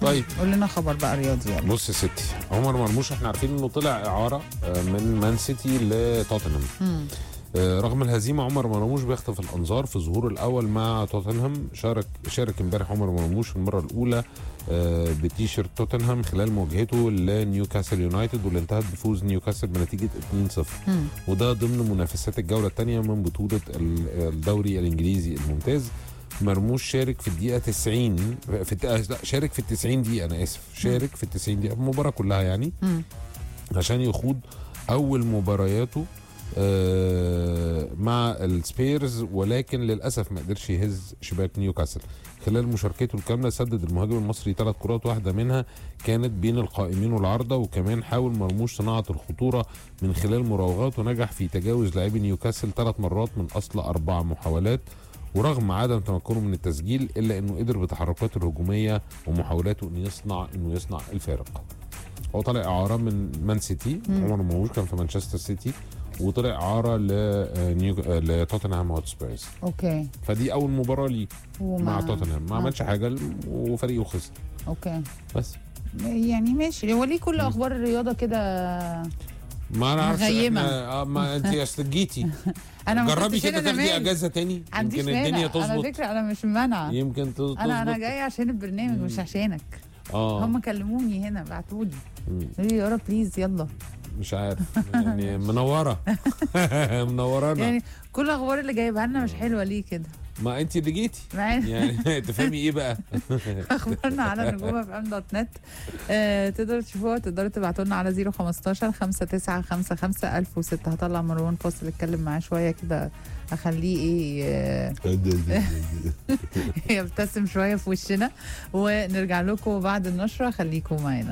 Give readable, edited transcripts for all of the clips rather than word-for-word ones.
طيب قول لنا خبر بقى رياضي يلا. بص يا ستي، عمر مرموش احنا عارفين انه طلع اعاره من مان سيتي لتوتنهام. رغم الهزيمه عمر مرموش بيخطف الانظار في ظهوره الاول مع توتنهام. شارك امبارح عمر مرموش في المره الاولى بتيشيرت توتنهام خلال مواجهته لنيوكاسل يونايتد، واللي انتهت بفوز نيوكاسل بنتيجه 2-0. وده ضمن منافسات الجوله الثانيه من بطوله الدوري الانجليزي الممتاز. مرموش شارك في الدقيقه 90 شارك في ال 90 دقيقه، انا اسف، شارك في ال 90 دقيقه المباراه كلها يعني عشان يخوض اول مبارياته مع السبيرز، ولكن للاسف ما قدرش يهز شباك نيوكاسل. خلال مشاركته الكامله سدد المهاجم المصري 3 كرات، واحده منها كانت بين القائمين والعارضه، وكمان حاول مرموش صناعه الخطوره من خلال مراوغات، ونجح في تجاوز لاعبي نيوكاسل 3 مرات من اصل 4 محاولات. ورغم عدم تمكنه من التسجيل الا انه قدر بتحركاته الهجوميه ومحاولاته انه يصنع الفارق. هو طلع اعاره من مان سيتي، عمر مرموش كان في مانشستر سيتي وطلع اعاره لتوتنهام هوتسبيرز. اوكي. فدي اول مباراه ليه مع توتنهام، ما عملش حاجه وفريقه خسر. اوكي بس يعني ماشي. هو ليه كل اخبار الرياضه كده ما انا عارف مغيمة. ما انت استجيتي انا جربي كده تاخدي اجازه تاني يمكن الدنيا تظبط. على فكره انا مش مانعه، يمكن تظبط. انا جايه عشان البرنامج مش عشانك. هم كلموني هنا بعتولي قالوا لي يا رب بليز يلا. مش عارف يعني منوره منورانا يعني كل الاخبار اللي جايبها لنا مش حلوه ليه كده؟ ما انت اللي جيتي يعني تفهمي ايه بقى. اخبارنا على نجوم.fm.net. تقدروا تشوفوها، تقدروا تبعتوا لنا على 015 5955 1006. هطلع مروان فاصل اتكلم معاه شويه كده، اخليه ايه يبتسم شويه في وشنا، ونرجع لكم بعد النشره. خليكم معانا.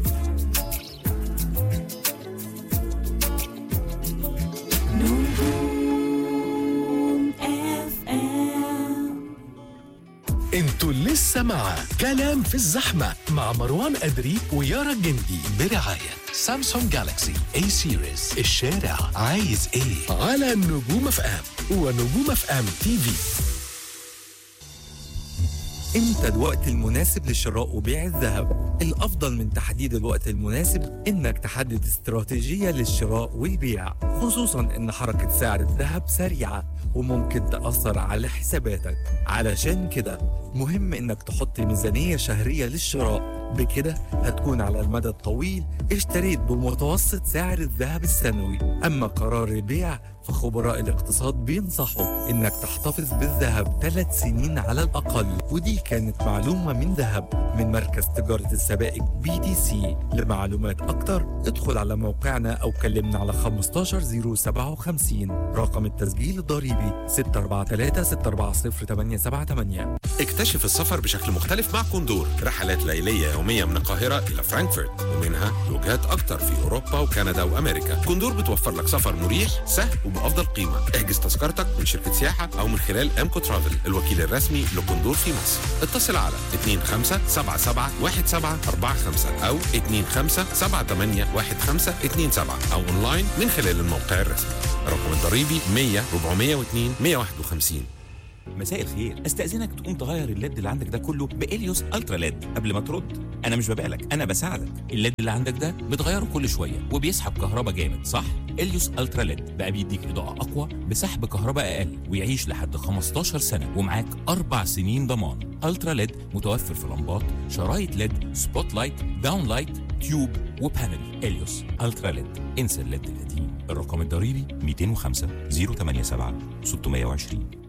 انتوا لسه مع كلام في الزحمة مع مروان أدري ويارا الجندي برعاية سامسونج جالاكسي A سيريز. الشارع عايز ايه على نجوم اف ام ونجوم اف ام تي في. امتى الوقت المناسب لشراء وبيع الذهب؟ الافضل من تحديد الوقت المناسب انك تحدد استراتيجية للشراء والبيع، خصوصا ان حركة سعر الذهب سريعة وممكن تأثر على حساباتك. علشان كده مهم انك تحط ميزانية شهرية للشراء، بكده هتكون على المدى الطويل اشتريت بمتوسط سعر الذهب السنوي. اما قرار البيع فخبراء الاقتصاد بينصحوا انك تحتفظ بالذهب 3 سنين على الاقل. ودي كانت معلومة من ذهب من مركز تجارة السبائك BTC. لمعلومات اكتر ادخل على موقعنا او كلمنا على 15057. رقم التسجيل الضريبي 643-640-878. اكتشف السفر بشكل مختلف مع كوندور. رحلات ليلية يومية من القاهرة إلى فرانكفورت، ومنها وجهات أكتر في أوروبا وكندا وأمريكا. كوندور بتوفر لك سفر مريح سهل وبأفضل قيمة. احجز تذكرتك من شركة سياحة أو من خلال أمكو ترافل، الوكيل الرسمي لكوندور في مصر. اتصل على 25771745 أو 25781527 أو أونلاين من خلال الموقع الرسمي. الرقم الضريبي 100-402-151. مساء الخير، استأذنك تقوم تغير الليد اللي عندك ده كله بإليوس الترا ليد. قبل ما ترد، انا مش ببالك، انا بساعدك. الليد اللي عندك ده بتغيره كل شويه وبيسحب كهرباء جامد، صح؟ إليوس الترا ليد بقى بيديك اضاءه اقوى بسحب كهرباء اقل، ويعيش لحد 15 سنه، ومعاك 4 سنين ضمان. الترا ليد متوفر في لمبات، شرايط ليد، سبوت لايت، داون لايت، تيوب وبانل. إليوس الترا ليد. انسى الليد القديم. الرقم الضريبي 205 087 620.